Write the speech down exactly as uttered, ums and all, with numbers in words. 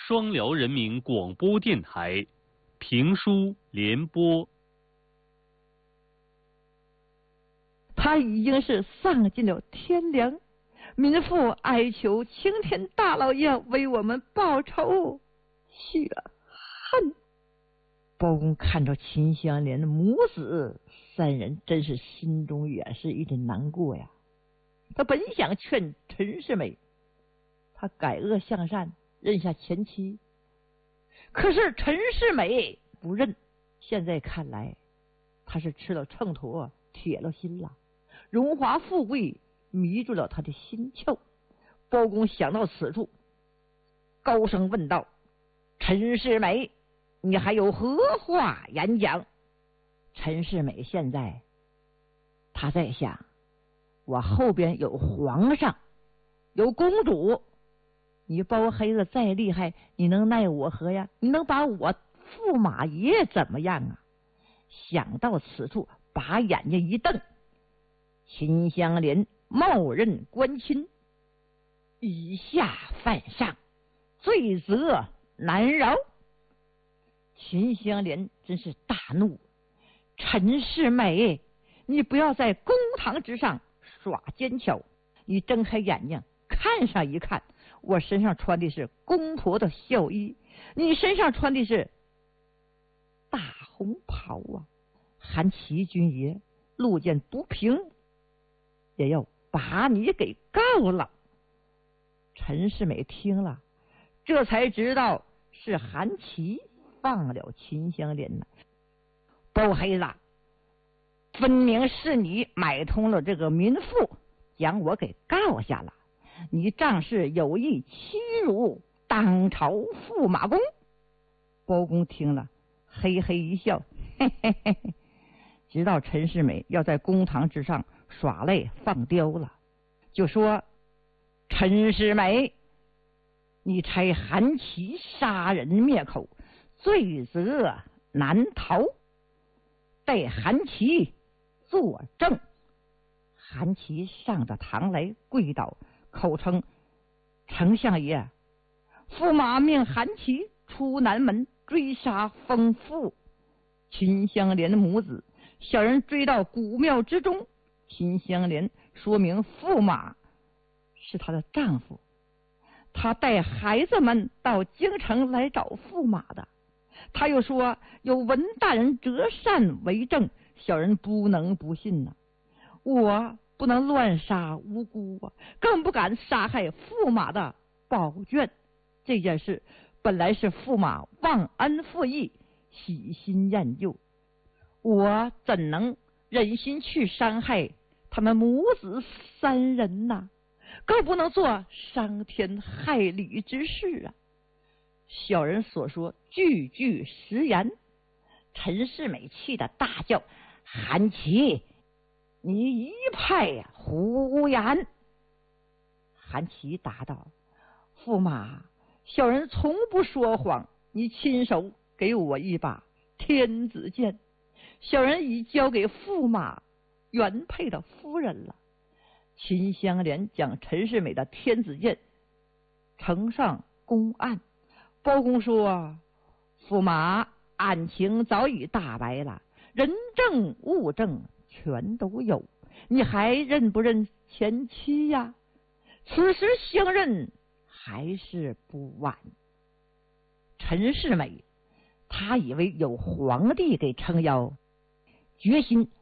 双辽人民广播电台评书联播。 他已经是丧尽了天良，民妇哀求青天大老爷为我们报仇雪恨。包公看着秦香莲母子三人，真是心中也是一阵难过呀。他本想劝陈世美他改恶向善，认下前妻，可是陈世美不认。现在看来他是吃了秤砣铁了心了，荣华富贵迷住了他的心窍。包公想到此处，高声问道：陈世美，你还有何话言讲？陈世美现在他在想，我后边有皇上有公主，你包黑子再厉害，你能奈我何呀？你能把我驸马爷怎么样啊？想到此处，把眼睛一瞪，秦香莲冒认官亲，以下犯上，罪责难饶。秦香莲真是大怒，陈世美，你不要在公堂之上耍奸巧，你睁开眼睛看上一看，我身上穿的是公婆的孝衣，你身上穿的是大红袍啊！韩琦军爷路见不平，也要把你给告了。陈世美听了，这才知道是韩琦放了秦香莲呢。包黑子，分明是你买通了这个民妇，将我给告下了。你仗势有意欺辱当朝驸马公。包公听了嘿嘿一笑，嘿嘿嘿嘿，知道陈世美要在公堂之上耍赖放刁了，就说：陈世美，你差韩琦杀人灭口，罪责难逃，待韩琦作证。韩琦上着堂来，跪倒，口称：丞相爷，驸马命韩琦出南门追杀疯妇秦香莲的母子，小人追到古庙之中，秦香莲说明驸马是她的丈夫，他带孩子们到京城来找驸马的。他又说有文大人折扇为证，小人不能不信呐、啊。我不能乱杀无辜啊，更不敢杀害驸马的宝卷。这件事本来是驸马忘恩负义，喜新厌旧，我怎能忍心去伤害他们母子三人呐？更不能做伤天害理之事啊！小人所说句句实言。陈世美气得大叫：韩琦，你一派胡言！韩琦答道：驸马，小人从不说谎，你亲手给我一把天子剑，小人已交给驸马原配的夫人了。秦香莲将陈世美的天子剑呈上公案。包公说：驸马，案情早已大白了，人证物证全都有，你还认不认前妻呀？此时相认还是不晚。陈世美他以为有皇帝给撑腰，决心